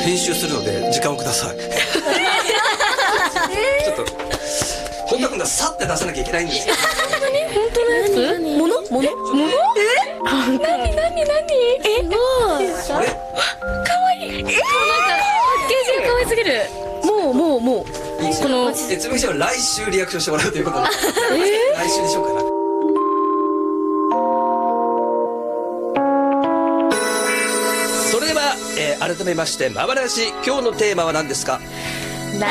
編集するので時間をください。ちょっと本田君がさって出さなきゃいけないんですよ。 本当のやつ？もの？何？すごい。 あれかわいい。なんかパッケージが可愛すぎる。もうこのつむぎちゃんは来週リアクションしてもらうということで、来週にしようかな。それでは、改めましてまばらし、今日のテーマは何ですか？ 習い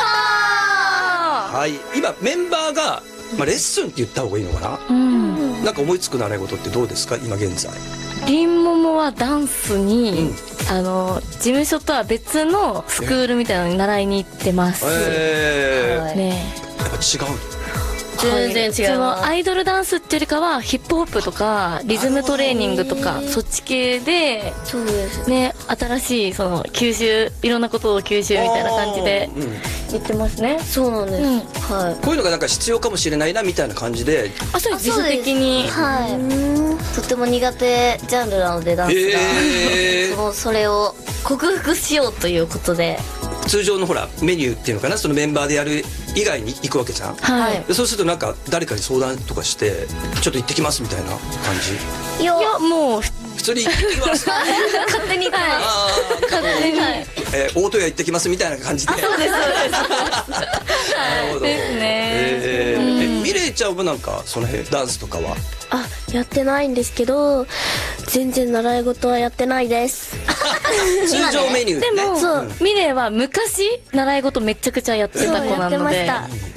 はい、今メンバーが、レッスンって言った方がいいのかな、 事。 なんか思いつく習い事ってどうですか今現在？ りんももはダンスに、事務所とは別のスクールみたいなのに習いに行ってます。ねやっぱ違う。 全然違う。 そのアイドルダンスっていうよりかはヒップホップとかリズムトレーニングとかそっち系で、 そうですね、新しいその吸収、いろんなことを吸収みたいな感じで言ってますね。 そうなんです、はい。 こういうのがなんか必要かもしれないなみたいな感じで。 あ、そうです。自主的に。 はい。とても苦手ジャンルなのでダンスが、それを克服しようということで。 通常のほらメニューっていうのかな、そのメンバーでやる以外に行くわけじゃん。 はい。 でそうするとなんか誰かに相談とかしてちょっと行ってきますみたいな感じ。 いやもう普通に行ってきます勝手に行ってます。 勝手に。 大戸屋行ってきますみたいな感じで。 そうです。 なるほどですね。 ミレイちゃんもなんかその辺ダンスとかは？ あ、やってないんですけど、全然習い事はやってないです。 通常メニューね。 でもミレイは昔習い事めちゃくちゃやってた子なので。 やってました。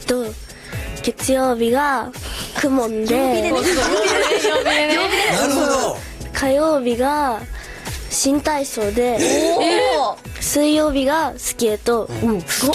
月曜日がクモンで、 なるほど。 火曜日が新体操で、水曜日がスケート。 ス